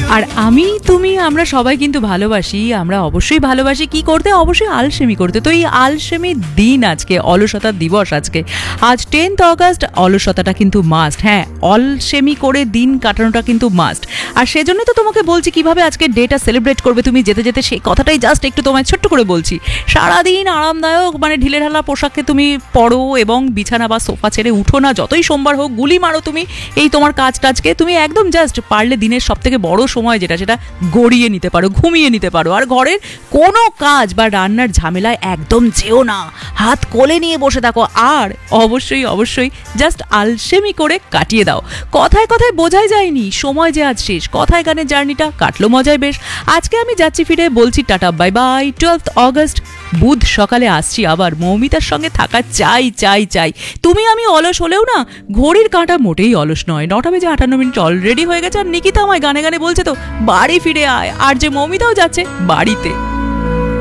আর আমি তুমি আমরা সবাই কিন্তু ভালোবাসি, আমরা অবশ্যই ভালোবাসি কি করতে, অবশ্যই আলসেমি করতে। তো এই আলসেমির দিন আজকে, অলসতার দিবস আজকে, আজ 10th অগস্ট। অলসতাটা কিন্তু মাস্ট, হ্যাঁ, অলসেমি করে দিন কাটানোটা কিন্তু মাস্ট। আর সেজন্য তো তোমাকে বলছি কিভাবে আজকে ডেটা সেলিব্রেট করবে তুমি যেতে যেতে, সেই কথাটাই জাস্ট একটু তোমায় ছোট্ট করে বলছি। সারাদিন আরামদায়ক মানে ঢিলেঢালা পোশাকে তুমি পড়ো এবং বিছানা বা সোফা ছেড়ে উঠো না, যতই সোমবার হোক গুলি মারো তুমি এই তোমার কাজ টাজকে। তুমি একদম জাস্ট পারলে দিনের সব থেকে বড় সময় যেটা, সেটা গড়িয়ে নিতে পারো, ঘুমিয়ে নিতে পারো। আর ঘরের কোনো কাজ বা রান্নার ঝামেলায় একদম যেও না, হাত কোলে নিয়ে বসে থাকো। আর অবশ্যই অবশ্যই জাস্ট আলসেমি করে কাটিয়ে দাও। কথায় কথায় বোঝাই যায়নি সময় যে আজ শেষ, কথায় গানের জার্নিটা কাটলো মজায় বেশ। আজকে আমি যাচ্ছি ফিরে, বলছি tata bye bye. 12th August বুধ সকালে আসছি আবার, মৌমিতার সঙ্গে থাকা চাই চাই চাই। তুমি আমি অলস হলেও না, ঘড়ির কাঁটা মোটেই অলস নয়। 9:58 অলরেডি হয়ে গেছে। আর নিকিতা আমায় গানে গানে বলছে তো বাড়ি ফিরে আয়, আর যে মৌমিতাও যাচ্ছে বাড়িতে।